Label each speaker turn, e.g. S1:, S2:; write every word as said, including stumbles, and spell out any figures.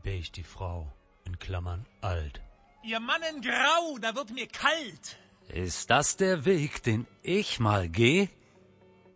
S1: beige die Frau, in Klammern alt.
S2: Ihr Mann in Grau, da wird mir kalt.
S1: Ist das der Weg, den ich mal geh?